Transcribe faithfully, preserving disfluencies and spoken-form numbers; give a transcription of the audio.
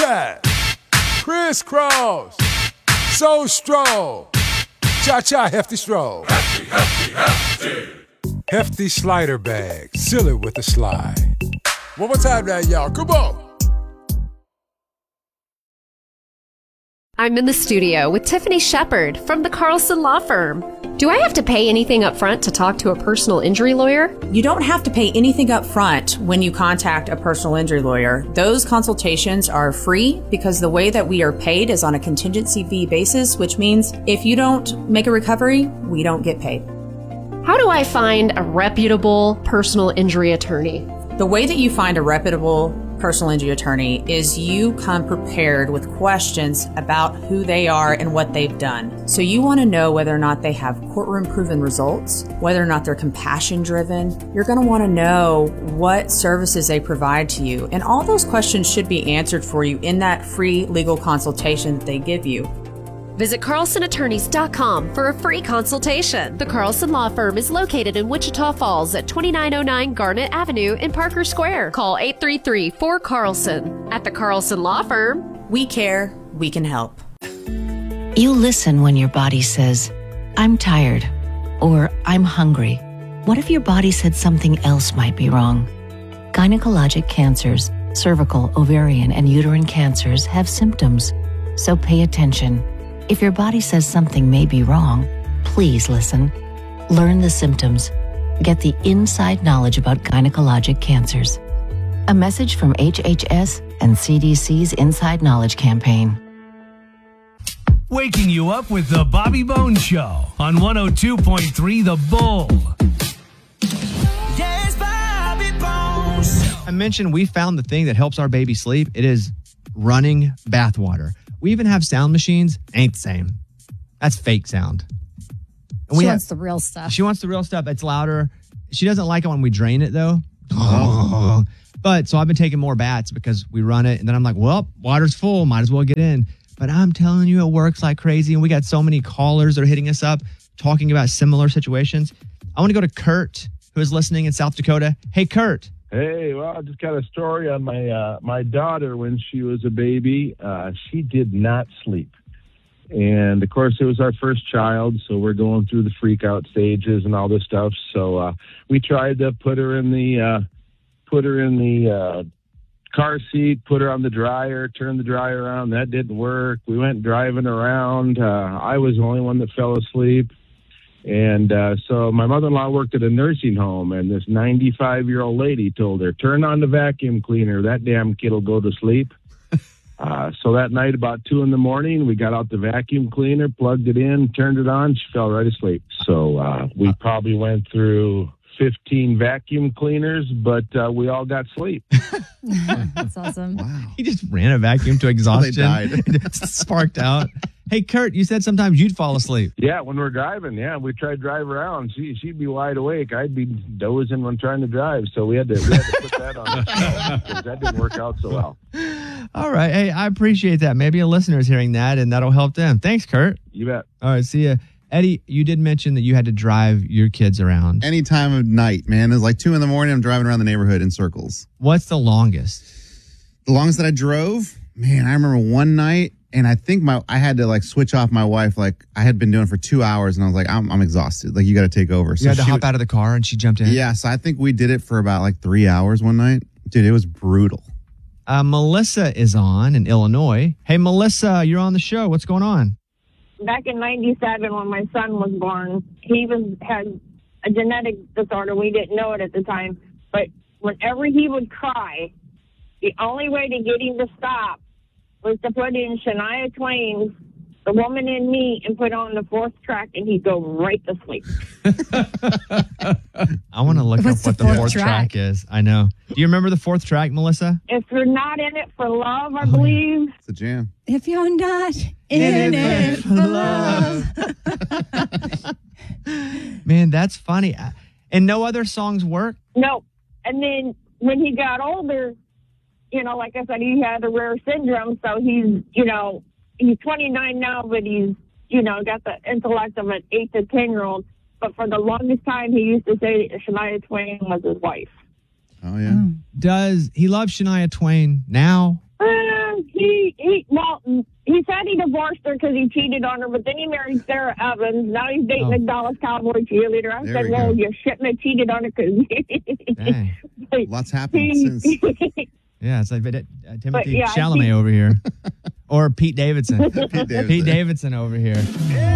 zigzag, crisscross, so stroll, cha-cha hefty stroll. Hefty, hefty, hefty. Hefty slider bag, seal it with a slide. One more time now, y'all, come on. I'm in the studio with Tiffany Shepard from the Carlson Law Firm. Do I have to pay anything up front to talk to a personal injury lawyer? You don't have to pay anything up front when you contact a personal injury lawyer. Those consultations are free because the way that we are paid is on a contingency fee basis, which means if you don't make a recovery, we don't get paid. How do I find a reputable personal injury attorney? The way that you find a reputable personal injury attorney is you come prepared with questions about who they are and what they've done. So you want to know whether or not they have courtroom proven results, whether or not they're compassion driven. You're going to want to know what services they provide to you. And all those questions should be answered for you in that free legal consultation that they give you. Visit carlson attorneys dot com for a free consultation. The Carlson Law Firm is located in Wichita Falls at twenty-nine oh nine Garnet Avenue in Parker Square. Call eight three three, four, Carlson. At the Carlson Law Firm, we care, we can help. You listen when your body says, I'm tired, or I'm hungry. What if your body said something else might be wrong? Gynecologic cancers, cervical, ovarian, and uterine cancers have symptoms, so pay attention. If your body says something may be wrong, please listen. Learn the symptoms. Get the inside knowledge about gynecologic cancers. A message from H H S and C D C's Inside Knowledge campaign. Waking you up with the Bobby Bones Show on one oh two point three The Bull. Yes, Bobby Bones. I mentioned we found the thing that helps our baby sleep. It is running bath water. We even have sound machines. Ain't the same. That's fake sound. And she we wants have, the real stuff. She wants the real stuff. It's louder. She doesn't like it when we drain it, though. Oh. But so I've been taking more baths because we run it. And then I'm like, well, water's full. Might as well get in. But I'm telling you, it works like crazy. And we got so many callers that are hitting us up talking about similar situations. I want to go to Kurt, who is listening in South Dakota. Hey, Kurt. Hey, well, I just got a story on my uh, my daughter when she was a baby. Uh, she did not sleep. And, of course, it was our first child, so we're going through the freak-out stages and all this stuff. So uh, we tried to put her in the uh, put her in the uh, car seat, put her on the dryer, turn the dryer around. That didn't work. We went driving around. Uh, I was the only one that fell asleep. And uh, so my mother-in-law worked at a nursing home, and this ninety-five-year-old lady told her, turn on the vacuum cleaner. That damn kid will go to sleep. uh, so that night, about two in the morning, we got out the vacuum cleaner, plugged it in, turned it on. She fell right asleep. So uh, we probably went through fifteen vacuum cleaners, but uh, we all got sleep. That's awesome. Wow. He just ran a vacuum to exhaustion. They died. Sparked out. Hey, Kurt, you said sometimes you'd fall asleep. Yeah, when we're driving, yeah. We tried to drive around. She, she'd be wide awake. I'd be dozing when trying to drive. So we had to, we had to put that on the because that didn't work out so well. All right. Hey, I appreciate that. Maybe a listener is hearing that, and that'll help them. Thanks, Kurt. You bet. All right, see ya. Eddie, you did mention that you had to drive your kids around. Any time of night, man. It's like two in the morning. I'm driving around the neighborhood in circles. What's the longest? The longest that I drove? Man, I remember one night, and I think my I had to like switch off my wife. Like I had been doing it for two hours, and I was like, I'm, I'm exhausted. Like you got to take over. You So had to she hop would- out of the car, and she jumped in. Yeah, so I think we did it for about like three hours one night. Dude, it was brutal. Uh, Melissa is on in Illinois. Hey, Melissa, you're on the show. What's going on? Back in ninety-seven, when my son was born, he was had a genetic disorder. We didn't know it at the time. But whenever he would cry, the only way to get him to stop was to put in Shania Twain's The Woman in Me and put on the fourth track, and he'd go right to sleep. I want to look What's up what the the fourth fourth track? track is. I know. Do you remember the fourth track, Melissa? If you're not in it for love, I believe. It's a jam. If you're not in, it for love. Man, that's funny. And no other songs work? No. And then when he got older, you know, like I said, he had a rare syndrome, so he's, you know, he's twenty-nine now, but he's, you know, got the intellect of an eight to ten-year-old. But for the longest time, he used to say Shania Twain was his wife. Oh, yeah. Mm. Does he love Shania Twain now? Uh, he he divorced her because he cheated on her, but then he married Sarah Evans. Now he's dating Oh. a Dallas Cowboy cheerleader. I There said, we well, go. you shouldn't have cheated on her because... Dang. Lots happened since. Yeah, it's like uh, Timothy yeah, Chalamet he- over here. Or Pete Davidson. Pete Davidson. Pete Davidson over here.